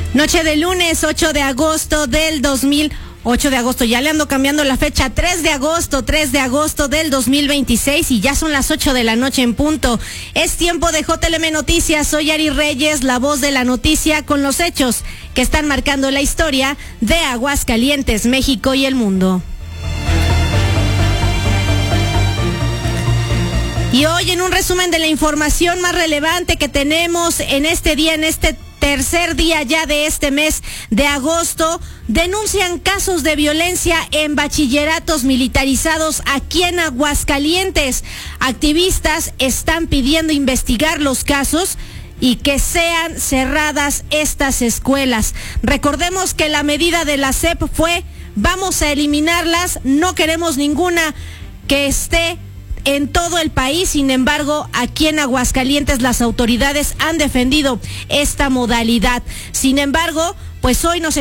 Noche de lunes, 8 de agosto del 8 de agosto, ya le ando cambiando la fecha, 3 de agosto del 2026 y ya son las 8 de la noche en punto. Es tiempo de JLM Noticias, soy Ari Reyes, la voz de la noticia con los hechos que están marcando la historia de Aguascalientes, México y el mundo. Y hoy en un resumen de la información más relevante que tenemos en este día, en este tercer día ya de este mes de agosto, denuncian casos de violencia en bachilleratos militarizados aquí en Aguascalientes. Activistas están pidiendo investigar los casos y que sean cerradas estas escuelas. Recordemos que la medida de la SEP fue: vamos a eliminarlas, no queremos ninguna que esté en todo el país. Sin embargo, aquí en Aguascalientes las autoridades han defendido esta modalidad. Sin embargo, pues hoy nos